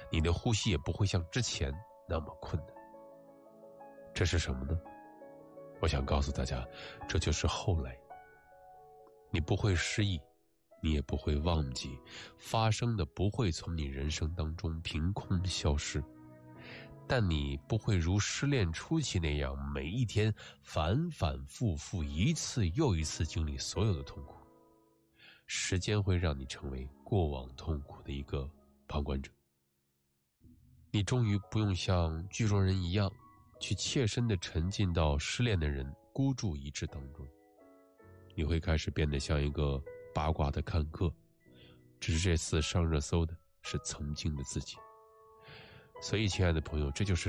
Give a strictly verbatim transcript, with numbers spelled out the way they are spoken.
你的呼吸也不会像之前那么困难。这是什么呢？我想告诉大家，这就是后来。你不会失忆，你也不会忘记，发生的不会从你人生当中凭空消失，但你不会如失恋初期那样，每一天反反复复，一次又一次经历所有的痛苦。时间会让你成为过往痛苦的一个旁观者。你终于不用像剧中人一样，去切身地沉浸到失恋的人孤注一掷当中。你会开始变得像一个八卦的看客，只是这次上热搜的是曾经的自己。所以亲爱的朋友，这就是